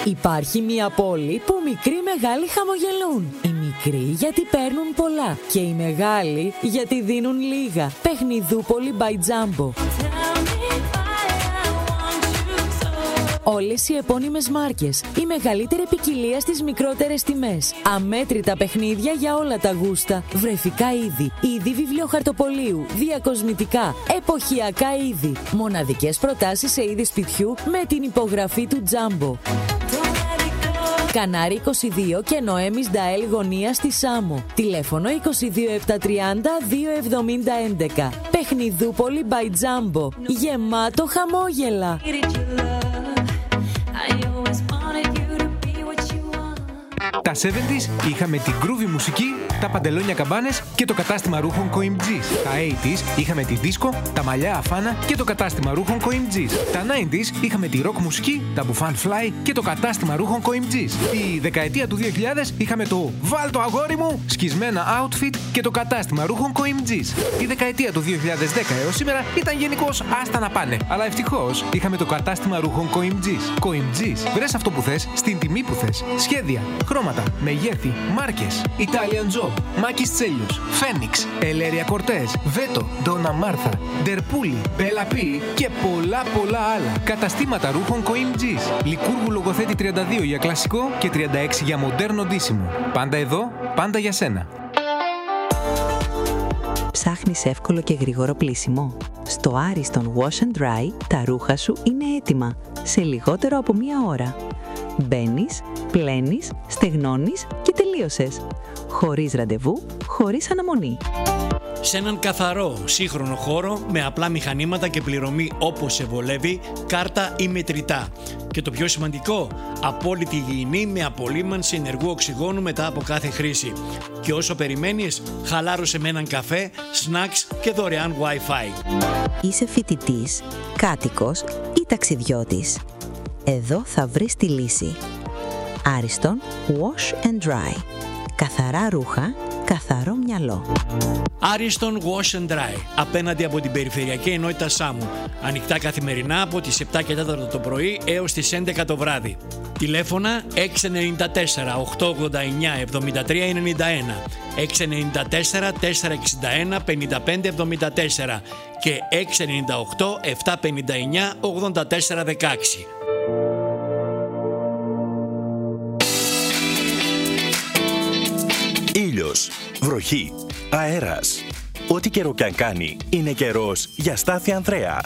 Υπάρχει μια πόλη που μικροί μεγάλοι χαμογελούν. Οι μικροί γιατί παίρνουν πολλά και οι μεγάλοι γιατί δίνουν λίγα. Παιχνιδούπολη by Jumbo. Όλες οι επώνυμες μάρκες, η μεγαλύτερη ποικιλία στις μικρότερες τιμές. Αμέτρητα παιχνίδια για όλα τα γούστα. Βρεφικά είδη, είδη βιβλιοχαρτοπολίου, διακοσμητικά, εποχιακά είδη. Μοναδικές προτάσεις σε είδη σπιτιού με την υπογραφή του Jumbo. Κανάρι 22 και Νοέμις Νταέλ γωνία στη Σάμο. Τηλέφωνο 22 730 270 11. Παιχνιδούπολη by Jumbo. Γεμάτο χαμόγελα. Τα 70's είχαμε την groovy μουσική, τα παντελόνια καμπάνες και το κατάστημα ρούχων COIMG's. Τα 80's είχαμε τη disco, τα μαλλιά αφάνα και το κατάστημα ρούχων COIMG's. Τα 90's είχαμε τη rock μουσική, τα μπουφάν fly και το κατάστημα ρούχων COIMG's. Τη δεκαετία του 2000 είχαμε το «Βάλ το αγόρι μου» σκισμένα outfit και το κατάστημα ρούχων COIMG's. Η δεκαετία του 2010 έως σήμερα ήταν γενικώς άστα να πάνε. Αλλά ευτυχώς είχαμε το κατάστημα ρούχων COIMG's. COIMG's. Βρες αυτό που θες, στην τιμή που θες. Σχέδια, χρώματα, μεγέθη, μάρκες. Italian Job, Μάκης Τσέλιος, Φένιξ, Ελέρια Κορτές, Βέτο, Ντόνα Μάρθα, Ντερπούλη, Μπέλα Πι και πολλά άλλα. Καταστήματα ρούχων COIMG's. Λικούργου Λογοθέτη 32 για κλασικό και 36 για μοντέρνο ντύσιμο. Πάντα εδώ, πάντα για σένα. Ψάχνεις εύκολο και γρήγορο πλύσιμο? Στο Άριστον Wash and Dry τα ρούχα σου είναι έτοιμα σε λιγότερο από μία ώρα. Μπαίνεις, πλένεις, στεγνώνεις και τελείωσες. Χωρίς ραντεβού, χωρίς αναμονή. Σε έναν καθαρό, σύγχρονο χώρο με απλά μηχανήματα και πληρωμή όπως σε βολεύει, κάρτα ή μετρητά. Και το πιο σημαντικό, απόλυτη υγιεινή με απολύμανση ενεργού οξυγόνου μετά από κάθε χρήση. Και όσο περιμένεις, χαλάρωσε με έναν καφέ, snacks και δωρεάν Wi-Fi. Είσαι φοιτητής, κάτοικος ή ταξιδιώτης? Εδώ θα βρεις τη λύση. Άριστον Wash and Dry. Καθαρά ρούχα, καθαρό μυαλό. Άριστον Wash and Dry, απέναντι από την περιφερειακή ενότητα Σάμου. Ανοιχτά καθημερινά από τις 7 και 4 το πρωί έως τις 11 το βράδυ. Τηλέφωνα 694 889 7391, 694 461 5574 και 698 759 8416. Ήλιος, βροχή, αέρας. Ό,τι καιρό κι αν κάνει, είναι καιρός για Στάθη Ανδρέα.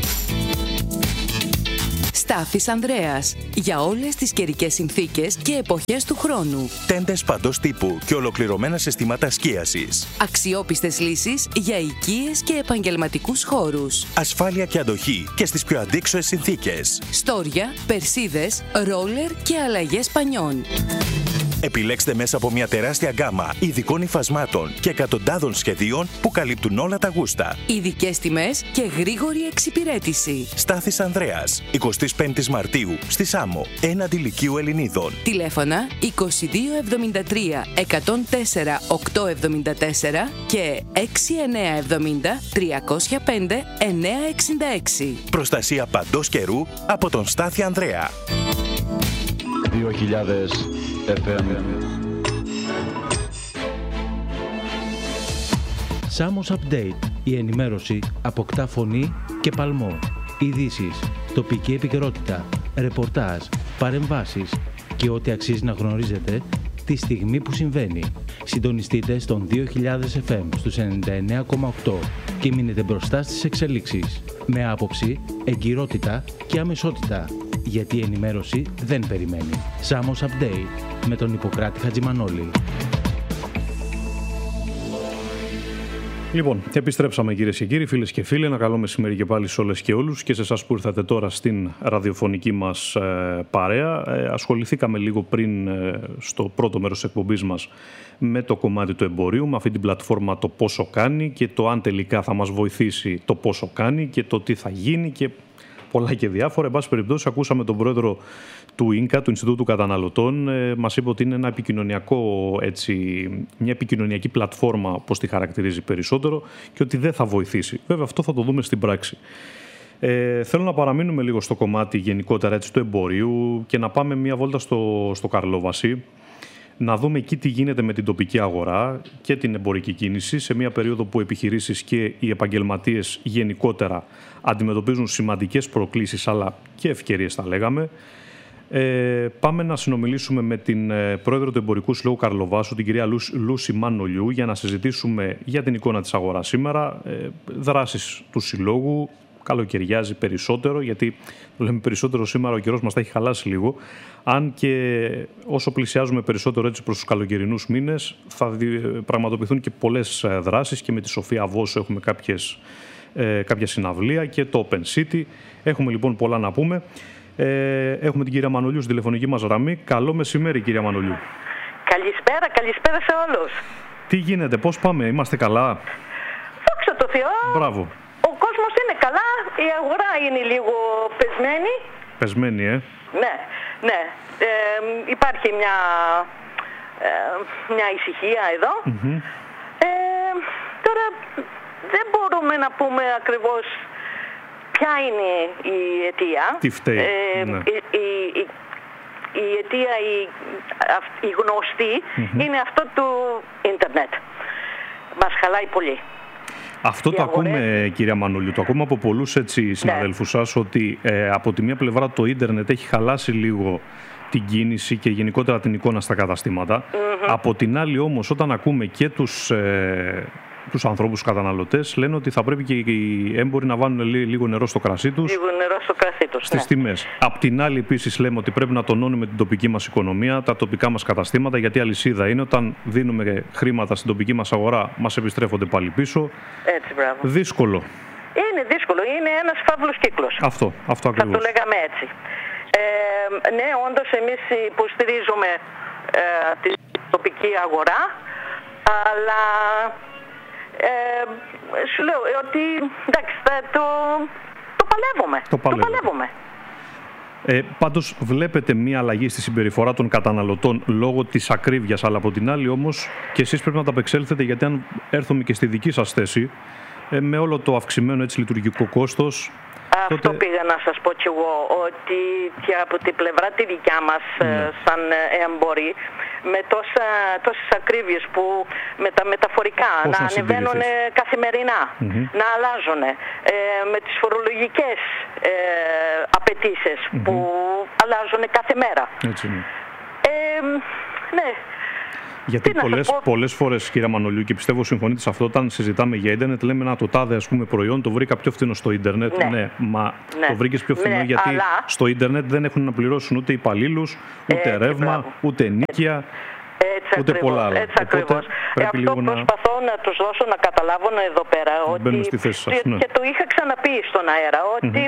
Στάθης Ανδρέας. Για όλες τις καιρικές συνθήκες και εποχές του χρόνου. Τέντες παντός τύπου και ολοκληρωμένα συστήματα σκίασης. Αξιόπιστες λύσεις για οικίες και επαγγελματικούς χώρους. Ασφάλεια και αντοχή και στις πιο αντίξωες συνθήκες. Στόρια, περσίδες, ρόλερ και αλλαγές πανιών. Επιλέξτε μέσα από μια τεράστια γκάμα ειδικών υφασμάτων και εκατοντάδων σχεδίων που καλύπτουν όλα τα γούστα. Ειδικές τιμές και γρήγορη εξυπηρέτηση. Στάθης Ανδρέας, 25 Μαρτίου, στη Σάμο, έναντι Λυκείου Ελληνίδων. Τηλέφωνα 2273 104 874 και 6970 305 966. Προστασία παντός καιρού από τον Στάθη Ανδρέα. 2000 FM. Σάμος Update. Η ενημέρωση αποκτά φωνή και παλμό. Ειδήσεις, τοπική επικαιρότητα, ρεπορτάζ, παρεμβάσεις και ό,τι αξίζει να γνωρίζετε τη στιγμή που συμβαίνει. Συντονιστείτε στον 2000 FM στους 99,8 και μείνετε μπροστά στις εξελίξεις. Με άποψη, εγκυρότητα και αμεσότητα. Γιατί η ενημέρωση δεν περιμένει. Σάμος Update με τον Ιπποκράτη Χατζημανόλη. Λοιπόν, επιστρέψαμε κυρίες και κύριοι, φίλες και φίλοι. Ένα καλό μεσημέρι και πάλι σε όλες και όλους και σε εσάς που ήρθατε τώρα στην ραδιοφωνική μας παρέα. Ασχοληθήκαμε λίγο πριν στο πρώτο μέρος της εκπομπής μας με το κομμάτι του εμπορίου, με αυτή την πλατφόρμα το πόσο κάνει και το αν τελικά θα μας βοηθήσει το πόσο κάνει και το τι θα γίνει και πολλά και διάφορα. Εν πάση περιπτώσει, ακούσαμε τον πρόεδρο του ΙΝΚΑ, του Ινστιτούτου Καταναλωτών. Μας είπε ότι είναι ένα μια επικοινωνιακή πλατφόρμα, όπως τη χαρακτηρίζει περισσότερο, και ότι δεν θα βοηθήσει. Βέβαια, αυτό θα το δούμε στην πράξη. Θέλω να παραμείνουμε λίγο στο κομμάτι γενικότερα του εμπορίου και να πάμε μια βόλτα στο Καρλόβαση, να δούμε εκεί τι γίνεται με την τοπική αγορά και την εμπορική κίνηση σε μια περίοδο που επιχειρήσεις και οι επαγγελματίες γενικότερα αντιμετωπίζουν σημαντικές προκλήσεις αλλά και ευκαιρίες, θα λέγαμε. Πάμε να συνομιλήσουμε με την πρόεδρο του Εμπορικού Συλλόγου Καρλοβάσου, την κυρία Λούση Μανολιού, για να συζητήσουμε για την εικόνα της αγοράς σήμερα, δράσεις του Συλλόγου. Καλοκαιριάζει περισσότερο, γιατί το λέμε περισσότερο σήμερα, ο καιρός μας τα έχει χαλάσει λίγο. Αν και όσο πλησιάζουμε περισσότερο έτσι προς τους καλοκαιρινούς μήνες, θα πραγματοποιηθούν και πολλές δράσεις και με τη Σοφία Βόσο έχουμε κάποια συναυλία και το Open City. Έχουμε λοιπόν πολλά να πούμε. Έχουμε την κυρία Μανολιού στη τηλεφωνική μας γραμμή. Καλό μεσημέρι, κυρία Μανολιού. Καλησπέρα σε όλους. Τι γίνεται, πώς πάμε, είμαστε καλά? Δόξα τω Θεώ. Μπράβο. Ο κόσμος είναι καλά, η αγορά είναι λίγο πεσμένη. Πεσμένη, Ναι. Υπάρχει μια ησυχία εδώ. Τώρα δεν μπορούμε να πούμε ακριβώς ποια είναι η αιτία. Τι φταίει. Η αιτία, η γνωστή, είναι αυτό του ίντερνετ. Μας χαλάει πολύ. Αυτό το ακούμε, κυρία Μανολιού, το ακούμε από πολλούς συναδέλφους σας, ότι από τη μία πλευρά το ίντερνετ έχει χαλάσει λίγο την κίνηση και γενικότερα την εικόνα στα καταστήματα. Από την άλλη όμως, όταν ακούμε και τους ανθρώπους καταναλωτές, λένε ότι θα πρέπει και οι έμποροι να βάλουν λίγο νερό στο κρασί τους. Στις τιμές. Απ' την άλλη, επίσης, λέμε ότι πρέπει να τονώνουμε την τοπική μας οικονομία, τα τοπικά μας καταστήματα, γιατί αλυσίδα είναι. Όταν δίνουμε χρήματα στην τοπική μας αγορά, μας επιστρέφονται πάλι πίσω. Έτσι, μπράβο. Δύσκολο. Είναι δύσκολο. Είναι ένας φαύλος κύκλος. Αυτό ακριβώς. Θα το λέγαμε έτσι. Ναι, όντως εμείς υποστηρίζουμε την τοπική αγορά, αλλά σου λέω ότι εντάξει, το παλεύουμε. Πάντως βλέπετε μία αλλαγή στη συμπεριφορά των καταναλωτών λόγω της ακρίβειας, αλλά από την άλλη όμως και εσείς πρέπει να τα απεξέλθετε, γιατί αν έρθουμε και στη δική σας θέση, με όλο το αυξημένο λειτουργικό κόστος. Αυτό πήγα να σας πω κι εγώ, ότι και από την πλευρά τη δικιά μας σαν έμποροι, με τόσες ακρίβειες που με τα μεταφορικά να ανεβαίνουν καθημερινά, να αλλάζουν, με τις φορολογικές απαιτήσεις που αλλάζουν κάθε μέρα. Έτσι είναι. Ναι. Γιατί πολλές φορές, κυρία Μανολιού, και πιστεύω συμφωνείτε σε αυτό, όταν συζητάμε για ίντερνετ, λέμε να το τάδε προϊόν το βρήκα πιο φθηνό στο ίντερνετ. Το βρήκες πιο φθηνό γιατί στο ίντερνετ δεν έχουν να πληρώσουν ούτε υπαλλήλους, ούτε ρεύμα, ούτε ενοίκια, ούτε πολλά άλλα. Έτσι ακριβώς. Αυτό προσπαθώ να τους δώσω να καταλάβουν εδώ πέρα. Και το είχα ξαναπεί στον αέρα, ότι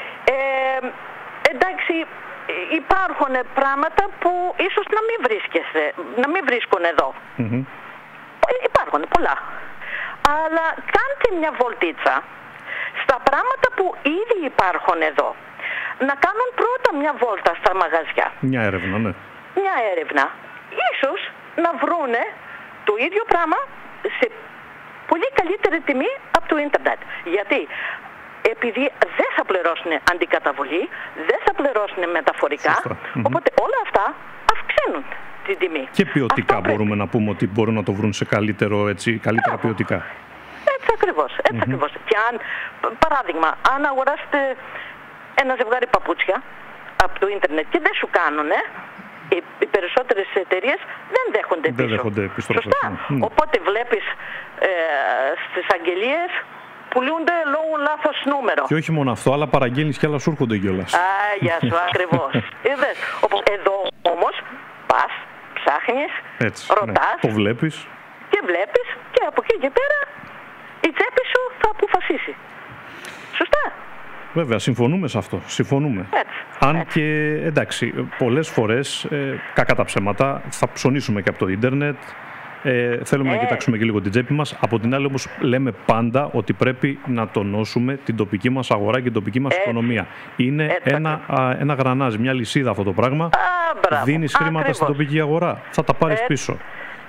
εντάξει, υπάρχουν πράγματα που ίσως να μην βρίσκουν εδώ. Υπάρχουν πολλά. Αλλά κάντε μια βολτίτσα στα πράγματα που ήδη υπάρχουν εδώ. Να κάνουν πρώτα μια βόλτα στα μαγαζιά. Μια έρευνα, ναι. Μια έρευνα. Ίσως να βρούνε το ίδιο πράγμα σε πολύ καλύτερη τιμή από το ίντερνετ. Γιατί επειδή δεν θα πληρώσουν αντικαταβολή, δεν θα πληρώσουν μεταφορικά, οπότε όλα αυτά αυξάνουν την τιμή. Και ποιοτικά μπορούμε να πούμε ότι μπορούν να το βρουν σε καλύτερα ποιοτικά. Έτσι ακριβώς. Και παράδειγμα, αν αγοράσετε ένα ζευγάρι παπούτσια από το ίντερνετ και δεν σου κάνουν, οι περισσότερες εταιρείες δεν δέχονται πίσω. Σωστά. Οπότε βλέπεις στις αγγελίες πουλούνται λόγω λάθος νούμερο. Και όχι μόνο αυτό, αλλά παραγγέλνεις και άλλα σου έρχονται κιόλας. Γεια σου, ακριβώς. Εδώ όμως πας, ψάχνεις, ρωτάς, το βλέπεις. Και βλέπεις και από εκεί και πέρα η τσέπη σου θα αποφασίσει. Σωστά. Βέβαια, συμφωνούμε σε αυτό. Αν και εντάξει, πολλές φορές, κακά τα ψέματα, θα ψωνίσουμε και από το ίντερνετ. Θέλουμε να κοιτάξουμε και λίγο την τσέπη μας. Από την άλλη όμως λέμε πάντα ότι πρέπει να τονώσουμε την τοπική μας αγορά και την τοπική μας οικονομία. Είναι ένα γρανάζι, μια λυσίδα αυτό το πράγμα. Δίνεις χρήματα στην τοπική αγορά, θα τα πάρεις πίσω.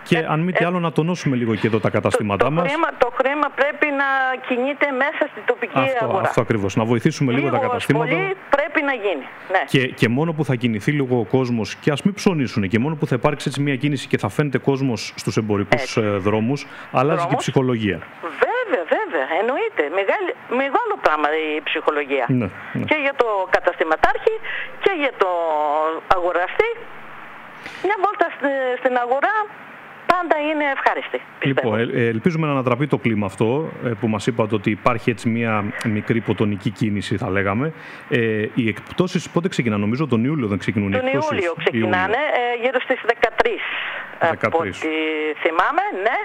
Και αν μη τι άλλο να τονώσουμε λίγο και εδώ τα καταστήματά μας. Το χρήμα πρέπει να κινείται μέσα στην τοπική αγορά. Αυτό ακριβώς. Να βοηθήσουμε λίγο τα καταστήματα. Πολύ πρέπει να γίνει. Ναι. Και μόνο που θα κινηθεί λίγο ο κόσμος, και ας μην ψωνίσουν, και μόνο που θα υπάρξει έτσι μια κίνηση και θα φαίνεται κόσμος στους εμπορικούς δρόμους, αλλάζει και η ψυχολογία. Βέβαια, εννοείται. Μεγάλο πράγμα η ψυχολογία. Ναι. Και για το καταστηματάρχη και για το αγοραστή. Μια βόλτα στην αγορά πάντα είναι ευχάριστη. Λοιπόν, ελπίζουμε να ανατραπεί το κλίμα αυτό που μας είπατε, ότι υπάρχει έτσι μια μικρή υποτονική κίνηση, θα λέγαμε. Οι εκπτώσεις πότε ξεκινάνε? Νομίζω τον Ιούλιο δεν ξεκινούν οι εκπτώσεις. Τον Ιούλιο ξεκινάνε, γύρω στις 13. Από ό,τι θυμάμαι, ναι.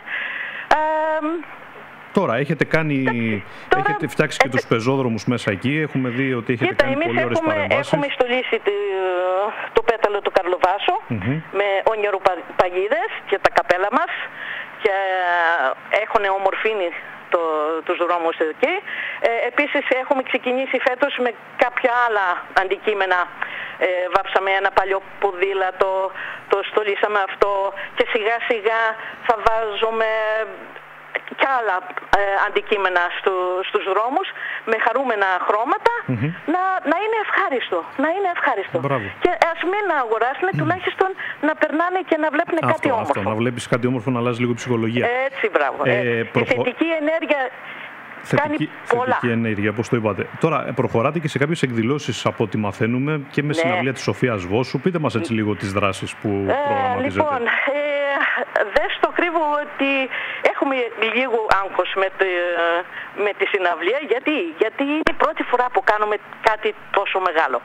Τώρα έχετε φτιάξει και τους πεζόδρομους μέσα εκεί. Έχουμε δει ότι έχετε κάνει πολύ ωραίες παρεμβάσεις. Έχουμε στολίσει το πέταλο του Καρλοβάσου με ονειροπαγίδες και τα καπέλα μας και έχουν ομορφύνει τους δρόμους εκεί. Επίσης έχουμε ξεκινήσει φέτος με κάποια άλλα αντικείμενα. Βάψαμε ένα παλιό ποδήλατο, το στολίσαμε αυτό και σιγά σιγά θα βάζουμε και άλλα αντικείμενα στους δρόμους με χαρούμενα χρώματα, να είναι ευχάριστο. Μπράβο. Και ας μην αγοράσουν, τουλάχιστον να περνάνε και να βλέπουν κάτι όμορφο. Να βλέπεις κάτι όμορφο, να αλλάζει λίγο η ψυχολογία. Έτσι, μπράβο. Η θετική ενέργεια κάνει πολλά. Θετική ενέργεια, όπως το είπατε. Τώρα, προχωράτε και σε κάποιες εκδηλώσεις από ό,τι μαθαίνουμε και με συναυλία της Σοφίας Βόσου. Πείτε μας έτσι λίγο τις δράσεις που προγραμματίζετε. Λοιπόν, δεν στο κρύβω ότι έχουμε λίγο άγχος με τη συναυλία. Γιατί είναι η πρώτη φορά που κάνουμε κάτι τόσο μεγάλο.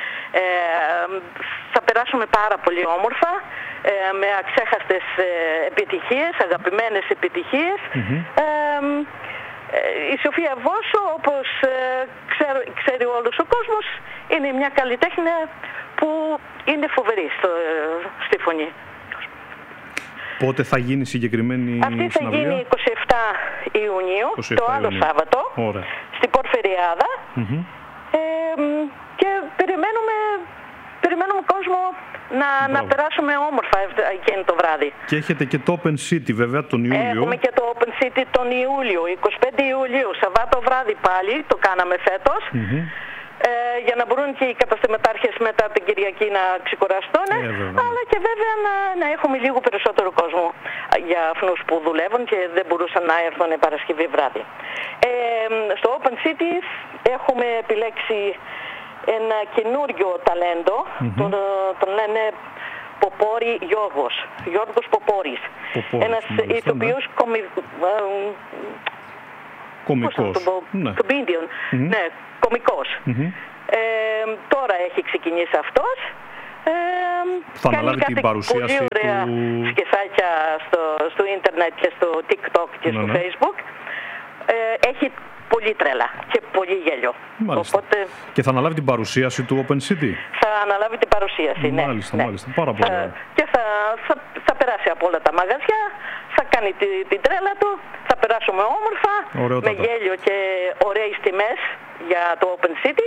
Θα περάσουμε πάρα πολύ όμορφα, με αξέχαστες επιτυχίες, αγαπημένες επιτυχίες. Η Σοφία Βόσου, όπως ξέρει όλος ο κόσμος, είναι μια καλλιτέχνη που είναι φοβερή στη φωνή. Πότε θα γίνει συγκεκριμένη συναυλία? Αυτή θα γίνει 27 Ιουνίου, το άλλο Σάββατο, στην Πορφυριάδα. Και περιμένουμε κόσμο να περάσουμε όμορφα εκείνο το βράδυ. Και έχετε και το Open City βέβαια τον Ιούλιο. Έχουμε και το Open City τον Ιούλιο, 25 Ιουλίου, Σαββάτο βράδυ πάλι, το κάναμε φέτος. Για να μπορούν και οι καταστηματάρχες μετά την Κυριακή να ξεκουραστούν, αλλά και βέβαια να έχουμε λίγο περισσότερο κόσμο για αυτούς που δουλεύουν και δεν μπορούσαν να έρθουν Παρασκευή βράδυ. Στο Open City έχουμε επιλέξει ένα καινούριο ταλέντο, τον λένε Ποπόρη Γιώργος Ποπόρης. Ένας ηθοποιός κωμικός. Τώρα έχει ξεκινήσει αυτός. Θα αναλάβει την παρουσίαση πολύ ωραία σκεσάκια στο ίντερνετ και στο TikTok και στο Facebook. Έχει πολύ τρέλα και πολύ γέλιο. Οπότε... Και θα αναλάβει την παρουσίαση του Open City. Θα αναλάβει την παρουσίαση, ναι. Μάλιστα. Πάρα πολύ ωραία. Και θα περάσει από όλα τα μαγαζιά, θα κάνει την τρέλα του, θα περάσουμε όμορφα, με γέλιο και ωραίες τιμές για το Open City.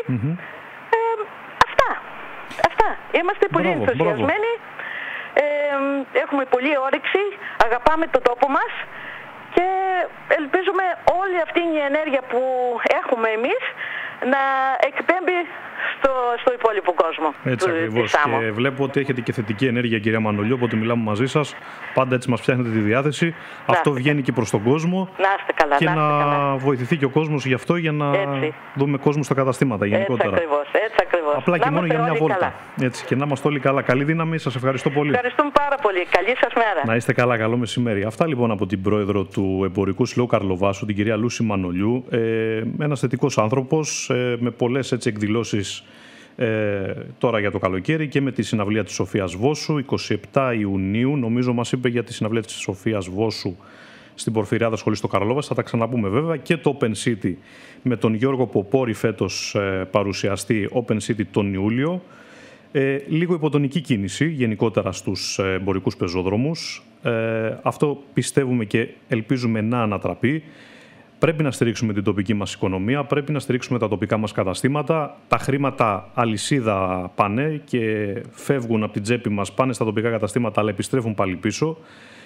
Αυτά. Είμαστε πολύ ενθουσιασμένοι, έχουμε πολύ όρεξη, αγαπάμε τον τόπο μας και ελπίζουμε όλη αυτή η ενέργεια που έχουμε εμείς να εκπέμπει στο υπόλοιπο κόσμο. Έτσι ακριβώς. Και βλέπω ότι έχετε και θετική ενέργεια, κυρία Μανολιού, όποτε μιλάμε μαζί σας. Πάντα έτσι μας φτιάχνετε τη διάθεση. Αυτό βγαίνει και προς τον κόσμο. Να είστε καλά. Και να βοηθηθεί και ο κόσμος γι' αυτό, για να δούμε κόσμο στα καταστήματα γενικότερα. Έτσι ακριβώς. Απλά και μόνο για μια βόλτα. Έτσι, και να είμαστε όλοι καλά. Καλή δύναμη. Σας ευχαριστώ πολύ. Ευχαριστούμε πάρα πολύ. Καλή σας μέρα. Να είστε καλά. Καλό μεσημέρι. Αυτά λοιπόν από την πρόεδρο του Εμπορικού Συλλόγου Καρλοβάσου, την κυρία Λούση Μανολιού. Ένας θετικός άνθρωπος με πολλές εκδηλώσεις τώρα για το καλοκαίρι και με τη συναυλία της Σοφίας Βόσου 27 Ιουνίου. Νομίζω μας είπε για τη συναυλία της Σοφίας Βόσου στην Πορφυριάδα Σχολή στο Καρλόβας. Θα τα ξαναπούμε βέβαια. Και το Open City με τον Γιώργο Ποπόρη φέτος παρουσιαστή, Open City τον Ιούλιο. Λίγο υποτονική κίνηση γενικότερα στους εμπορικούς πεζόδρομους. Αυτό πιστεύουμε και ελπίζουμε να ανατραπεί. Πρέπει να στηρίξουμε την τοπική μας οικονομία, πρέπει να στηρίξουμε τα τοπικά μας καταστήματα. Τα χρήματα αλυσίδα πάνε και φεύγουν από την τσέπη μας, πάνε στα τοπικά καταστήματα, αλλά επιστρέφουν πάλι πίσω.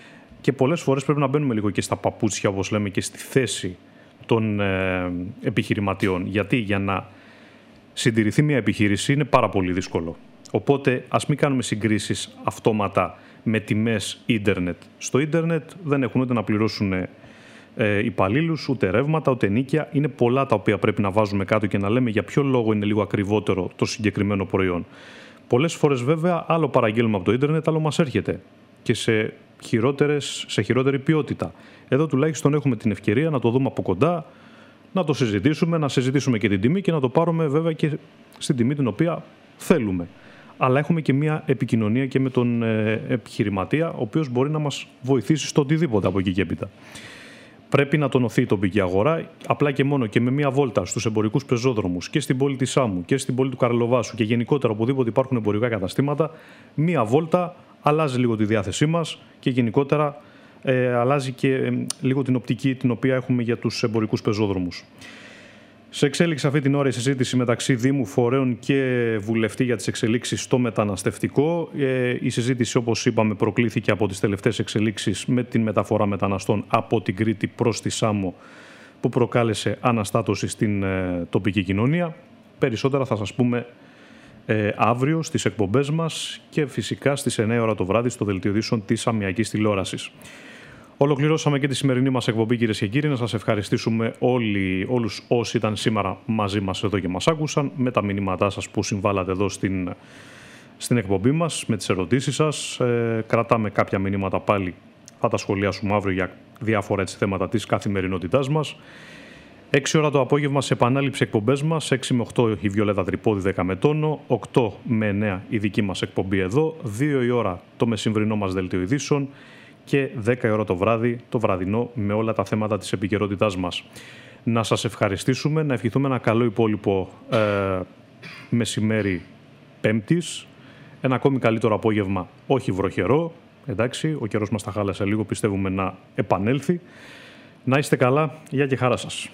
Και πολλές φορές πρέπει να μπαίνουμε λίγο και στα παπούτσια, όπως λέμε, και στη θέση των επιχειρηματιών. Γιατί για να συντηρηθεί μια επιχείρηση είναι πάρα πολύ δύσκολο. Οπότε ας μην κάνουμε συγκρίσεις αυτόματα με τιμές ίντερνετ. Στο ίντερνετ δεν έχουν ούτε να πληρώσουν υπαλλήλους, ούτε ρεύματα, ούτε νίκια. Είναι πολλά τα οποία πρέπει να βάζουμε κάτω και να λέμε για ποιο λόγο είναι λίγο ακριβότερο το συγκεκριμένο προϊόν. Πολλές φορές βέβαια άλλο παραγγέλνουμε από το ίντερνετ, άλλο μας έρχεται και σε χειρότερη ποιότητα. Εδώ τουλάχιστον έχουμε την ευκαιρία να το δούμε από κοντά, να το συζητήσουμε, να συζητήσουμε και την τιμή και να το πάρουμε βέβαια και στην τιμή την οποία θέλουμε. Αλλά έχουμε και μια επικοινωνία και με τον επιχειρηματία, ο οποίος μπορεί να μας βοηθήσει στο οτιδήποτε από εκεί και έπειτα. Πρέπει να τονωθεί η τοπική αγορά, απλά και μόνο και με μια βόλτα στους εμπορικούς πεζόδρομους και στην πόλη της Σάμου και στην πόλη του Καρλοβάσου και γενικότερα οπουδήποτε υπάρχουν εμπορικά καταστήματα, μια βόλτα αλλάζει λίγο τη διάθεσή μας και γενικότερα αλλάζει και λίγο την οπτική την οποία έχουμε για τους εμπορικούς πεζόδρομους. Σε εξέλιξη αυτή την ώρα η συζήτηση μεταξύ Δήμου, φορέων και βουλευτή για τις εξελίξεις στο μεταναστευτικό. Η συζήτηση, όπως είπαμε, προκλήθηκε από τις τελευταίες εξελίξεις με την μεταφορά μεταναστών από την Κρήτη προς τη Σάμο, που προκάλεσε αναστάτωση στην τοπική κοινωνία. Περισσότερα θα σας πούμε αύριο στις εκπομπές μας και φυσικά στις 9 ώρα το βράδυ στο Δελτίο Ειδήσεων της Σαμιακής Τηλεόρασης. Ολοκληρώσαμε και τη σημερινή μας εκπομπή, κυρίες και κύριοι. Να σας ευχαριστήσουμε όλους όσοι ήταν σήμερα μαζί μας εδώ και μας άκουσαν, με τα μηνύματά σας που συμβάλλατε εδώ στην εκπομπή μας, με τις ερωτήσεις σας. Κρατάμε κάποια μηνύματα πάλι, θα τα σχολιάσουμε αύριο για διάφορα έτσι θέματα της καθημερινότητάς μας. 6 ώρα το απόγευμα σε επανάληψη εκπομπές μας, 6 με 8 η Βιολέτα Τρυπόδη 10 με τόνο, 8 με 9 η δική μας εκπομπή εδώ, 2 η ώρα το μεσημβρινό μας Δελτίο Ειδήσεων και 10 η ώρα το βράδυ, το βραδινό, με όλα τα θέματα της επικαιρότητάς μας. Να σας ευχαριστήσουμε, να ευχηθούμε ένα καλό υπόλοιπο μεσημέρι Πέμπτης, ένα ακόμη καλύτερο απόγευμα, όχι βροχερό, εντάξει, ο καιρός μας τα χάλασε λίγο, πιστεύουμε να επανέλθει. Να είστε καλά, γεια και χαρά σας.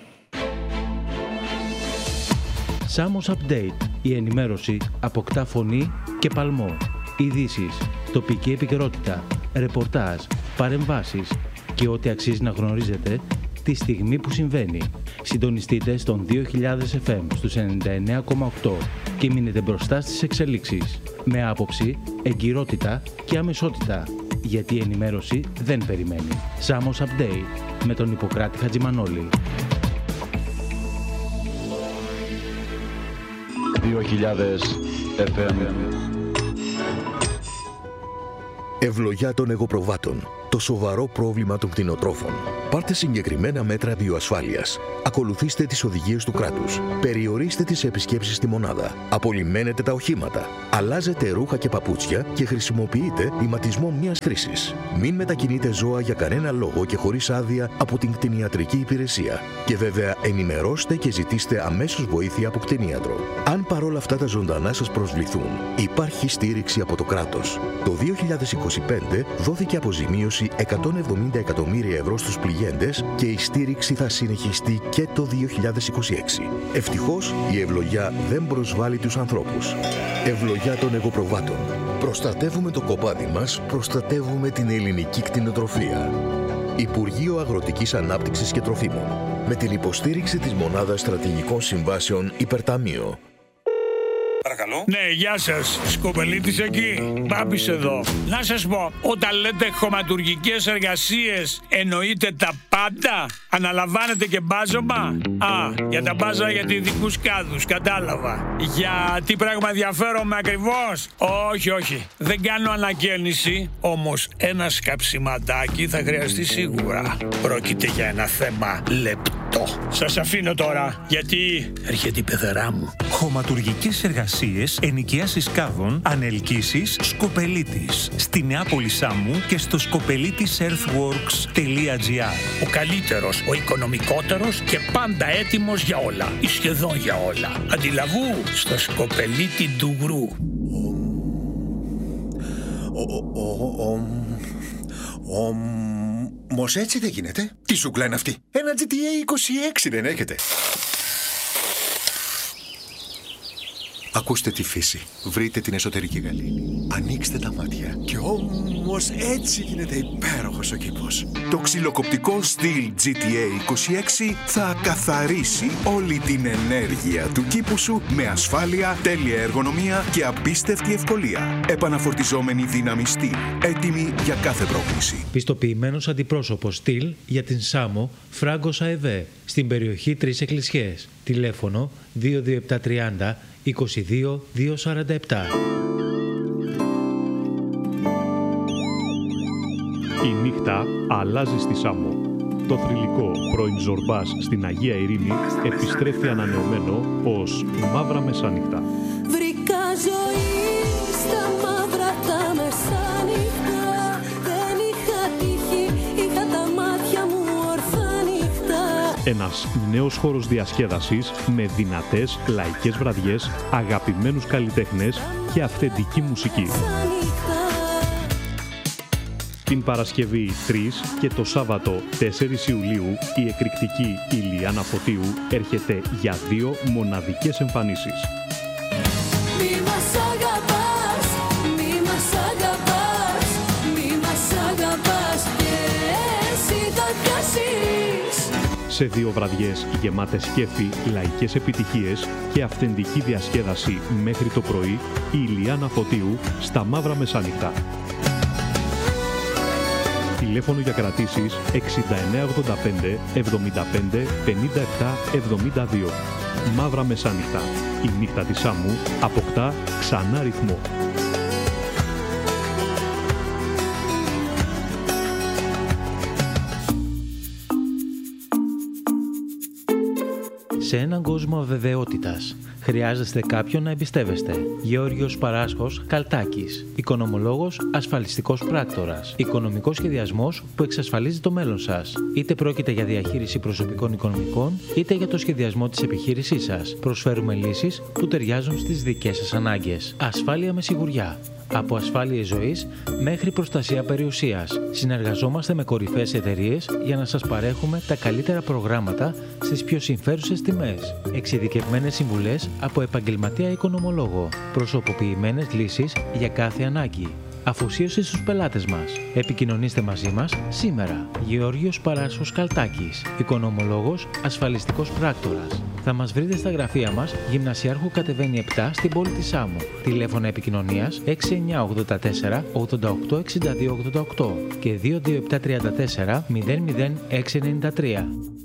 Samos Update. Η ενημέρωση αποκτά φωνή και παλμό. Ειδήσεις, τοπική επικαιρότητα, ρεπορτάζ, παρεμβάσεις και ό,τι αξίζει να γνωρίζετε τη στιγμή που συμβαίνει. Συντονιστείτε στον 2000 FM στους 99,8 και μείνετε μπροστά στις εξελίξεις. Με άποψη, εγκυρότητα και αμεσότητα. Γιατί η ενημέρωση δεν περιμένει. Samos Update με τον Ιπποκράτη Χατζημανόλη. 2000 FM. Ευλογιά των εγωπροβάτων. Το σοβαρό πρόβλημα των κτηνοτρόφων. Πάρτε συγκεκριμένα μέτρα βιοασφάλειας. Ακολουθήστε τις οδηγίες του κράτους. Περιορίστε τις επισκέψεις στη μονάδα. Απολυμμένετε τα οχήματα. Αλλάζετε ρούχα και παπούτσια και χρησιμοποιείτε ηματισμό μιας χρήσης. Μην μετακινείτε ζώα για κανένα λόγο και χωρίς άδεια από την κτηνιατρική υπηρεσία. Και βέβαια ενημερώστε και ζητήστε αμέσως βοήθεια από κτηνίατρο. Αν παρόλα αυτά τα ζωντανά σας προσβληθούν, υπάρχει στήριξη από το κράτος. Το 2025 δόθηκε αποζημίωση 170 εκατομμύρια ευρώ στους πληγέντες και η στήριξη θα συνεχιστεί και το 2026. Ευτυχώς η ευλογιά δεν προσβάλλει τους ανθρώπους. Ευλογιά των εγωπροβάτων. Προστατεύουμε το κοπάδι μας, προστατεύουμε την ελληνική κτηνοτροφία. Υπουργείο Αγροτικής Ανάπτυξης και Τροφίμων. Με την υποστήριξη της Μονάδας Στρατηγικών Συμβάσεων Υπερταμείο. Παρακαλώ. Ναι, γεια σας. Σκοπελίτης εκεί. Μπάμπης εδώ. Να σας πω, όταν λέτε χωματουργικές εργασίες, εννοείτε τα πάντα? Αναλαμβάνετε και μπάζωμα? Για τα μπάζα για ειδικούς κάδους, κατάλαβα. Για τι πράγμα ενδιαφέρομαι ακριβώς? Όχι. Δεν κάνω ανακαίνιση, όμως ένα σκαψιματάκι θα χρειαστεί σίγουρα. Πρόκειται για ένα θέμα λεπτό. Σας αφήνω τώρα, γιατί έρχεται η πεθερά μου. Χωματουργικές εργασίες, ενοικίασης κάδων, ανελκύσεις, Σκοπελίτης. Στη Νεάπολη Σάμου και στο skopelitis.earthworks.gr. Ο καλύτερος, ο οικονομικότερος και πάντα έτοιμος για όλα. Ή σχεδόν για όλα. Αντιλαβού στο Σκοπελίτη Ντουγρού. Μος έτσι δεν γίνεται. Τι ζούγκλα είναι αυτή? Ένα GTA 26 δεν έχετε? Ακούστε τη φύση. Βρείτε την εσωτερική γαλήνη. Ανοίξτε τα μάτια. Και όμως έτσι γίνεται υπέροχος ο κήπος. Το ξυλοκοπτικό Stihl GTA 26 θα καθαρίσει όλη την ενέργεια του κήπου σου με ασφάλεια, τέλεια εργονομία και απίστευτη ευκολία. Επαναφορτιζόμενη δύναμη Stihl. Έτοιμη για κάθε πρόκληση. Πιστοποιημένος αντιπρόσωπος Stihl για την Σάμο Φράγκος ΑΕΒ στην περιοχή 3 Εκκλησιές. Τηλέφωνο 22730 22 247. Η νύχτα αλλάζει στη Σάμο. Το θρυλικό πρώην Ζορμπάς στην Αγία Ειρήνη επιστρέφει ανανεωμένο ως Μαύρα Μεσάνυχτα. Βρήκα ζωή στα μαύρα τα μεσάνυχτα. Δεν είχα τύχη, είχα τα μάτια μου ορθά νύχτα. Ένας νέος χώρος διασκέδασης με δυνατές λαϊκές βραδιές, αγαπημένους καλλιτέχνες και αυθεντική μουσική. Την Παρασκευή 3 και το Σάββατο 4 Ιουλίου η εκρηκτική Ηλιάνα Φωτίου έρχεται για 2 μοναδικές εμφανίσεις. Μη μας αγαπάς, μη μας αγαπάς, μη μας αγαπάς και εσύ θα πιάσεις. Σε 2 βραδιές γεμάτες κέφι, λαϊκές επιτυχίες και αυθεντική διασκέδαση μέχρι το πρωί, η Ηλιάνα Φωτίου στα Μαύρα Μεσάνυχτα. Τηλέφωνο για κρατήσεις 6985 75 57 72. Μαύρα Μεσάνυχτα. Η νύχτα της Σάμου αποκτά ξανά ρυθμό. Σε έναν κόσμο αβεβαιότητας, χρειάζεστε κάποιον να εμπιστεύεστε. Γεώργιος Παράσχος Καλτάκης. Οικονομολόγος, ασφαλιστικός πράκτορας. Οικονομικός σχεδιασμός που εξασφαλίζει το μέλλον σας. Είτε πρόκειται για διαχείριση προσωπικών οικονομικών, είτε για το σχεδιασμό της επιχείρησής σας. Προσφέρουμε λύσεις που ταιριάζουν στις δικές σας ανάγκες. Ασφάλεια με σιγουριά. Από ασφάλειες ζωής μέχρι προστασία περιουσίας. Συνεργαζόμαστε με κορυφαίες εταιρείες για να σας παρέχουμε τα καλύτερα προγράμματα στις πιο συμφέρουσες τιμές. Εξειδικευμένες συμβουλές από επαγγελματία οικονομολόγο. Προσωποποιημένες λύσεις για κάθε ανάγκη. Αφοσίωση στους πελάτες μας. Επικοινωνήστε μαζί μας σήμερα. Γεώργιος Παράσχος Καλτάκης. Οικονομολόγος, ασφαλιστικός πράκτορας. Θα μας βρείτε στα γραφεία μας, Γυμνασιάρχου κατεβαίνει 7 στην πόλη της Σάμου. Τηλέφωνα επικοινωνίας 6984 88 62 88 και 22734 00 693.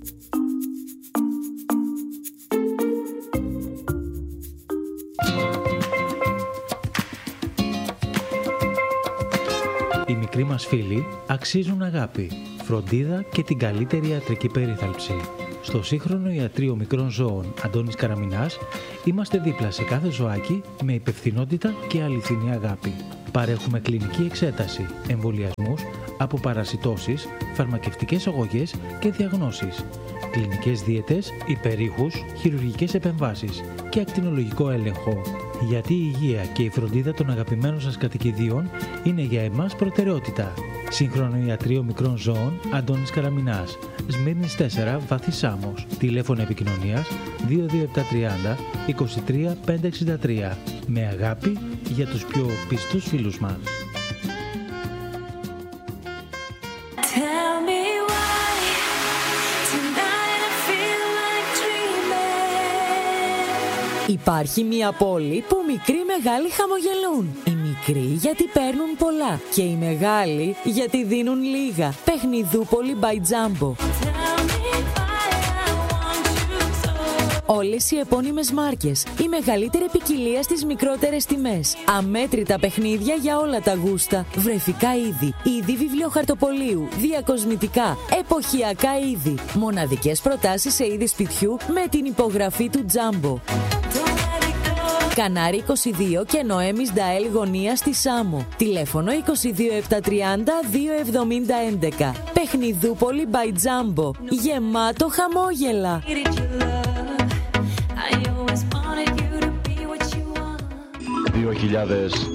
Οι μικροί μας φίλοι αξίζουν αγάπη, φροντίδα και την καλύτερη ιατρική περίθαλψη. Στο σύγχρονο ιατρείο μικρών ζώων Αντώνης Καραμινάς είμαστε δίπλα σε κάθε ζωάκι με υπευθυνότητα και αληθινή αγάπη. Παρέχουμε κλινική εξέταση, εμβολιασμούς, αποπαρασιτώσεις, φαρμακευτικές αγωγές και διαγνώσεις, κλινικές δίαιτες, υπερήχους, χειρουργικές επεμβάσεις και ακτινολογικό έλεγχο. Γιατί η υγεία και η φροντίδα των αγαπημένων σας κατοικιδίων είναι για εμάς προτεραιότητα. Σύγχρονο ιατρείο μικρών ζώων Αντώνης Καραμινάς, Σμύρνης 4, Βάθη Σάμος. Τηλέφωνο επικοινωνίας 22730 23 563. Με αγάπη για τους πιο πιστούς φίλους μας. Υπάρχει μια πόλη που μικροί μεγάλοι χαμογελούν. Οι μικροί γιατί παίρνουν πολλά και οι μεγάλοι γιατί δίνουν λίγα. Παιχνιδούπολη by Jumbo. Όλες οι επώνυμες μάρκες, η μεγαλύτερη ποικιλία στις μικρότερες τιμές. Αμέτρητα παιχνίδια για όλα τα γούστα. Βρεφικά είδη, είδη βιβλιοχαρτοπολίου, διακοσμητικά, εποχιακά είδη. Μοναδικές προτάσεις σε είδη σπιτιού με την υπογραφή του Jumbo. Κανάρι 22 και Νοέμις Νταέλ γωνία στη Σάμο. Τηλέφωνο 22730 27011. Παιχνιδούπολη by Jumbo. Γεμάτο χαμόγελα. 2000